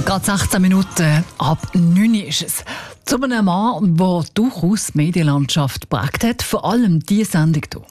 Gerade 16 Minuten ab 9 ist es. Zu einem Mann, der durchaus die Medienlandschaft geprägt hat, vor allem diese Sendung hier.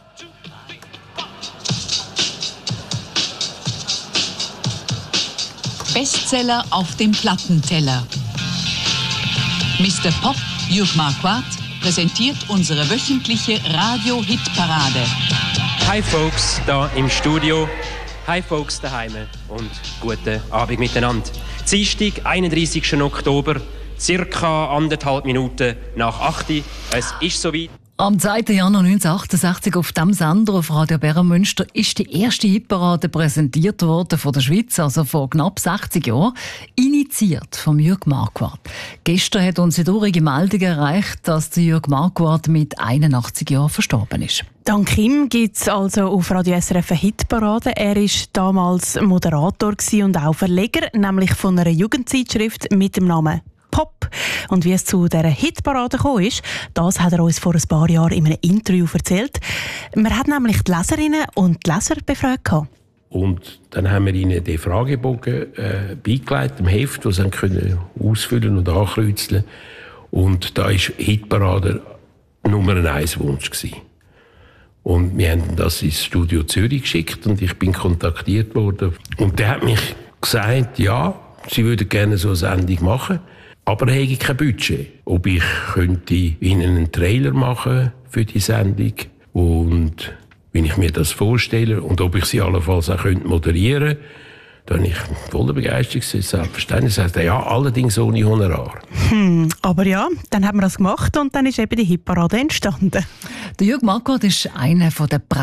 Bestseller auf dem Plattenteller. Mr. Pop, Jürg Marquardt, präsentiert unsere wöchentliche Radio-Hit-Parade. Hi Folks, da im Studio. Hi Folks daheim und guten Abend miteinander. Dienstag, 31. Oktober, circa 1,5 Minuten nach 8 Uhr. Es ist soweit. Am 2. Januar 1968 auf diesem Sender auf Radio Bern Münster ist die erste Hitparade präsentiert worden von der Schweiz, also vor knapp 60 Jahren, initiiert von Jürg Marquardt. Gestern hat uns die traurige Meldung erreicht, dass der Jürg Marquardt mit 81 Jahren verstorben ist. Dank ihm gibt es also auf Radio SRF eine Hitparade. Er war damals Moderator und auch Verleger, nämlich von einer Jugendzeitschrift mit dem Namen Pop. Und wie es zu dieser Hitparade gekommen ist, das hat er uns vor ein paar Jahren in einem Interview erzählt. Man hat nämlich die Leserinnen und die Leser befragt. Und dann haben wir ihnen den Fragebogen beigelegt, im Heft, das sie können ausfüllen und ankreuzeln. Und da war Hitparade Nummer 1 Wunsch gewesen. Und wir haben das ins Studio Zürich geschickt und ich bin kontaktiert worden. Und der hat mich gesagt, ja, sie würden gerne so eine Sendung machen. Aber er hätte kein Budget. Ob ich könnte ihnen einen Trailer machen für die Sendung und wenn ich mir das vorstelle und ob ich sie allenfalls auch moderieren könnte, dann bin ich voller Begeisterung. Selbstverständlich sagt er, ja, allerdings ohne Honorar. Aber ja, dann haben wir das gemacht und dann ist eben die Hitparade entstanden. Der Jürg Marquardt ist einer der